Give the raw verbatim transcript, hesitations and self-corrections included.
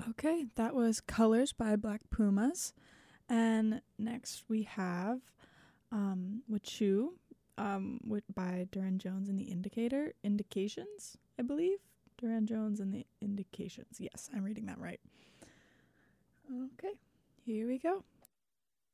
Okay, that was Colors by Black Pumas. And next we have um, Wachu um, with, by Duran Jones and the Indicator. Indications, I believe. Duran Jones and the Indications. Yes, I'm reading that right. Okay, here we go.